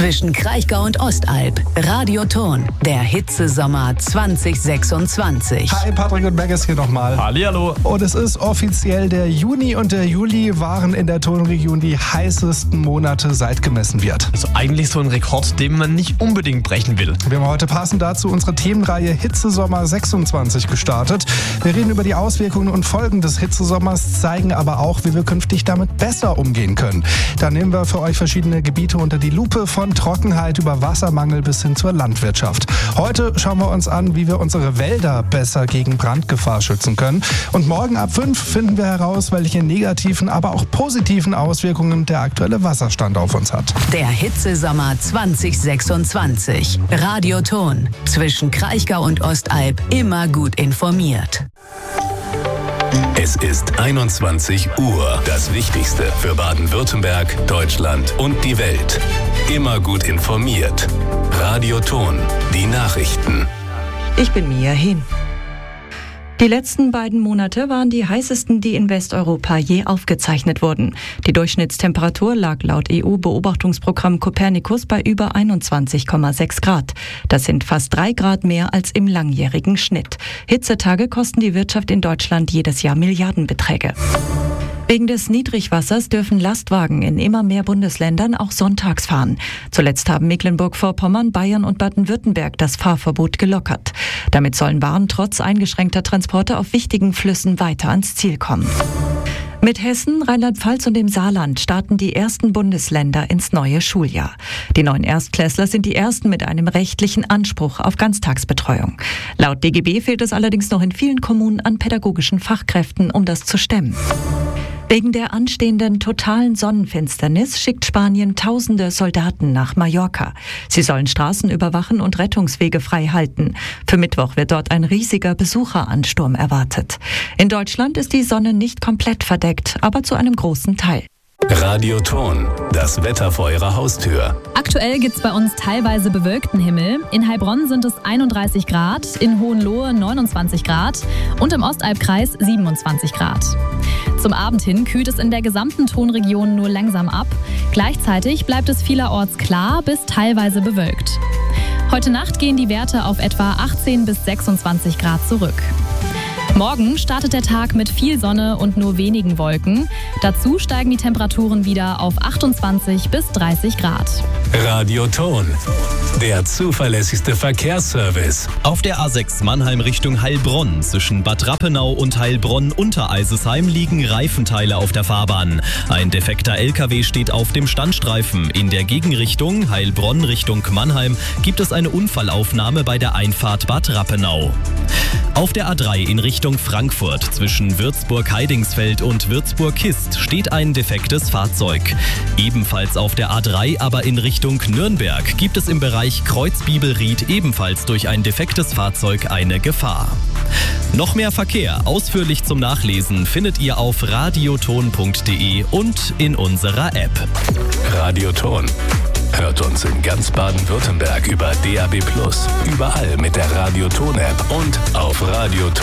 zwischen Kraichgau und Ostalb. Radioton, der Hitzesommer 2026. Hi, Patrick und Megas hier nochmal. Hallihallo. Und es ist offiziell, der Juni und der Juli waren in der Tonregion die heißesten Monate, seit gemessen wird. Also eigentlich so ein Rekord, den man nicht unbedingt brechen will. Wir haben heute passend dazu unsere Themenreihe Hitzesommer 26 gestartet. Wir reden über die Auswirkungen und Folgen des Hitzesommers, zeigen aber auch, wie wir künftig damit besser umgehen können. Da nehmen wir für euch verschiedene Gebiete unter die Lupe, von Trockenheit über Wassermangel bis hin zur Landwirtschaft. Heute schauen wir uns an, wie wir unsere Wälder besser gegen Brandgefahr schützen können. Und morgen ab 5 finden wir heraus, welche negativen, aber auch positiven Auswirkungen der aktuelle Wasserstand auf uns hat. Der Hitzesommer 2026. Radioton. Zwischen Kraichgau und Ostalb immer gut informiert. Es ist 21 Uhr. Das Wichtigste für Baden-Württemberg, Deutschland und die Welt. Immer gut informiert. Radioton. Die Nachrichten. Ich bin Mia Hehn. Die letzten beiden Monate waren die heißesten, die in Westeuropa je aufgezeichnet wurden. Die Durchschnittstemperatur lag laut EU-Beobachtungsprogramm Copernicus bei über 21,6 Grad. Das sind fast 3 Grad mehr als im langjährigen Schnitt. Hitzetage kosten die Wirtschaft in Deutschland jedes Jahr Milliardenbeträge. Wegen des Niedrigwassers dürfen Lastwagen in immer mehr Bundesländern auch sonntags fahren. Zuletzt haben Mecklenburg-Vorpommern, Bayern und Baden-Württemberg das Fahrverbot gelockert. Damit sollen Waren trotz eingeschränkter Transporte auf wichtigen Flüssen weiter ans Ziel kommen. Mit Hessen, Rheinland-Pfalz und dem Saarland starten die ersten Bundesländer ins neue Schuljahr. Die neuen Erstklässler sind die ersten mit einem rechtlichen Anspruch auf Ganztagsbetreuung. Laut DGB fehlt es allerdings noch in vielen Kommunen an pädagogischen Fachkräften, um das zu stemmen. Wegen der anstehenden totalen Sonnenfinsternis schickt Spanien Tausende Soldaten nach Mallorca. Sie sollen Straßen überwachen und Rettungswege frei halten. Für Mittwoch wird dort ein riesiger Besucheransturm erwartet. In Deutschland ist die Sonne nicht komplett verdeckt, aber zu einem großen Teil. Radioton. Das Wetter vor eurer Haustür. Aktuell gibt es bei uns teilweise bewölkten Himmel. In Heilbronn sind es 31 Grad, in Hohenlohe 29 Grad und im Ostalbkreis 27 Grad. Zum Abend hin kühlt es in der gesamten Tonregion nur langsam ab. Gleichzeitig bleibt es vielerorts klar bis teilweise bewölkt. Heute Nacht gehen die Werte auf etwa 18 bis 26 Grad zurück. Morgen startet der Tag mit viel Sonne und nur wenigen Wolken. Dazu steigen die Temperaturen wieder auf 28 bis 30 Grad. Radioton. Der zuverlässigste Verkehrsservice. Auf der A6 Mannheim Richtung Heilbronn zwischen Bad Rappenau und Heilbronn-Untereisesheim liegen Reifenteile auf der Fahrbahn. Ein defekter LKW steht auf dem Standstreifen. In der Gegenrichtung Heilbronn Richtung Mannheim gibt es eine Unfallaufnahme bei der Einfahrt Bad Rappenau. Auf der A3 in Richtung Frankfurt zwischen Würzburg-Heidingsfeld und Würzburg-Kist steht ein defektes Fahrzeug. Ebenfalls auf der A3, aber in Richtung Nürnberg, gibt es im Bereich Kreuzbibelried ebenfalls durch ein defektes Fahrzeug eine Gefahr. Noch mehr Verkehr, ausführlich zum Nachlesen, findet ihr auf radioton.de und in unserer App. Radioton. Hört uns in ganz Baden-Württemberg über DAB+, überall mit der Radioton-App und auf radioton.de.